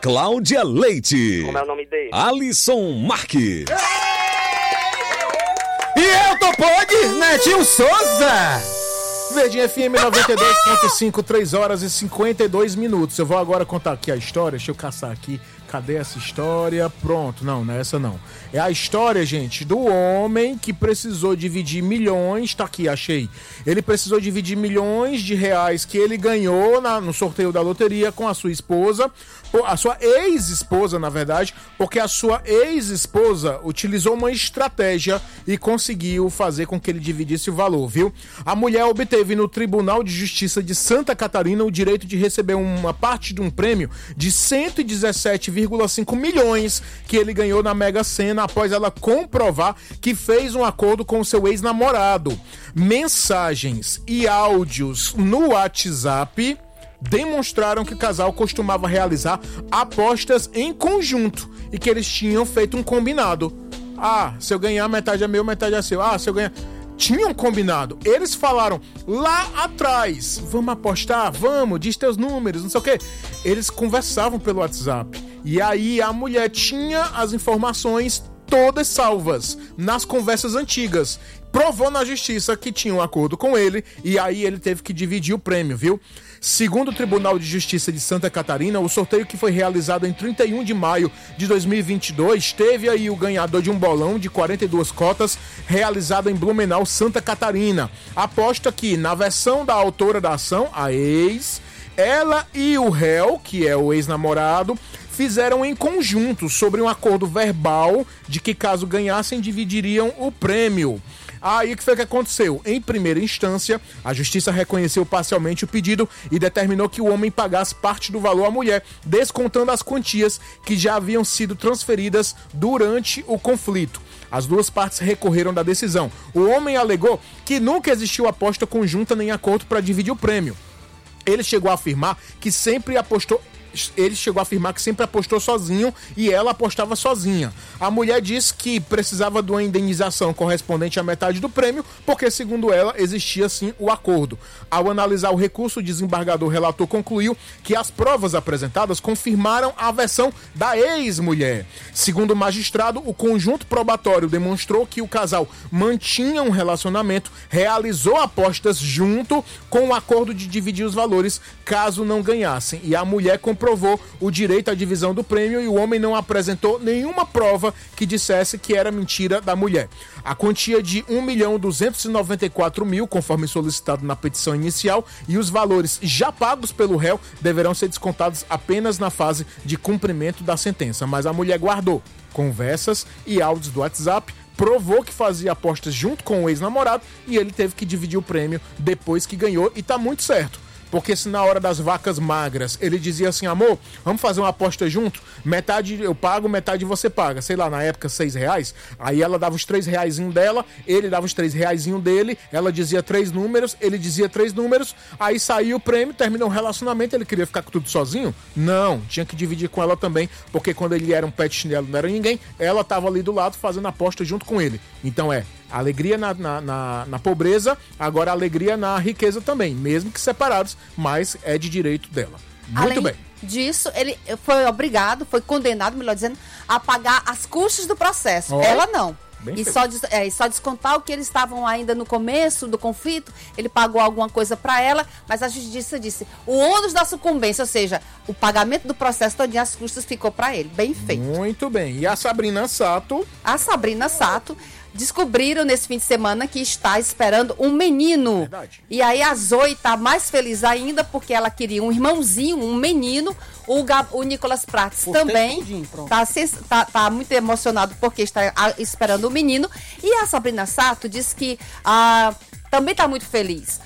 Cláudia Leite. Como é o nome dele? Alisson Marques. E eu tô pode, Netinho Souza. Verdinha FM 92.5, 3 horas e 52 minutos. Eu vou agora contar aqui a história. Deixa eu caçar aqui. Cadê essa história? Pronto, não é essa não. É a história, gente, do homem que precisou dividir milhões. Tá aqui, achei. Ele precisou dividir milhões de reais que ele ganhou no sorteio da loteria com a sua esposa. A sua ex-esposa, na verdade, porque a sua ex-esposa utilizou uma estratégia e conseguiu fazer com que ele dividisse o valor, viu? A mulher obteve no Tribunal de Justiça de Santa Catarina o direito de receber uma parte de um prêmio de 117,5 milhões que ele ganhou na Mega Sena após ela comprovar que fez um acordo com o seu ex-namorado. Mensagens e áudios no WhatsApp demonstraram que o casal costumava realizar apostas em conjunto e que eles tinham feito um combinado. Ah, se eu ganhar, metade é meu, metade é seu. Ah, se eu ganhar... Tinham combinado. Eles falaram lá atrás, vamos apostar? Vamos, diz teus números, não sei o quê. Eles conversavam pelo WhatsApp. E aí a mulher tinha as informações todas salvas nas conversas antigas. Provou na justiça que tinha um acordo com ele e aí ele teve que dividir o prêmio, viu? Segundo o Tribunal de Justiça de Santa Catarina, o sorteio que foi realizado em 31 de maio de 2022 teve aí o ganhador de um bolão de 42 cotas realizado em Blumenau, Santa Catarina. Aposta que, na versão da autora da ação, a ex, ela e o réu, que é o ex-namorado, fizeram em conjunto sobre um acordo verbal de que, caso ganhassem, dividiriam o prêmio. Aí o que foi que aconteceu? Em primeira instância, a justiça reconheceu parcialmente o pedido e determinou que o homem pagasse parte do valor à mulher, descontando as quantias que já haviam sido transferidas durante o conflito. As duas partes recorreram da decisão. O homem alegou que nunca existiu aposta conjunta nem acordo para dividir o prêmio. Ele chegou a afirmar que sempre apostou sozinho e ela apostava sozinha. A mulher disse que precisava de uma indenização correspondente à metade do prêmio, porque, segundo ela, existia sim o acordo. Ao analisar o recurso, o desembargador relator concluiu que as provas apresentadas confirmaram a versão da ex-mulher. Segundo o magistrado, o conjunto probatório demonstrou que o casal mantinha um relacionamento, realizou apostas junto com o acordo de dividir os valores caso não ganhassem, e a mulher comprovou o direito à divisão do prêmio e o homem não apresentou nenhuma prova que dissesse que era mentira da mulher. A quantia de 1.294.000, conforme solicitado na petição inicial, e os valores já pagos pelo réu deverão ser descontados apenas na fase de cumprimento da sentença. Mas a mulher guardou conversas e áudios do WhatsApp, provou que fazia apostas junto com o ex-namorado e ele teve que dividir o prêmio depois que ganhou, e tá muito certo. Porque se na hora das vacas magras ele dizia assim, amor, vamos fazer uma aposta junto? Metade eu pago, metade você paga. Sei lá, na época, R$6. Aí ela dava os R$3 dela, ele dava os R$3 dele, ela dizia 3 números, ele dizia 3 números, aí saiu o prêmio, terminou o relacionamento, ele queria ficar com tudo sozinho? Não, tinha que dividir com ela também, porque quando ele era um pet chinelo, não era ninguém, ela tava ali do lado fazendo aposta junto com ele. Então alegria na pobreza, agora alegria na riqueza também, mesmo que separados, mas é de direito dela. Muito bem. Disso, ele foi condenado, melhor dizendo, a pagar as custas do processo. Ela não. E só descontar o que eles estavam ainda no começo do conflito, ele pagou alguma coisa para ela, mas a justiça disse, o ônus da sucumbência, ou seja, o pagamento do processo todo, as custas ficou para ele. Bem feito. Muito bem. E a Sabrina Sato? Descobriram nesse fim de semana que está esperando um menino. Verdade. E aí a Zoe tá mais feliz ainda porque ela queria um irmãozinho, um menino. O Nicolas Prates também tá muito emocionado porque está esperando o menino. E a Sabrina Sato diz que também tá muito feliz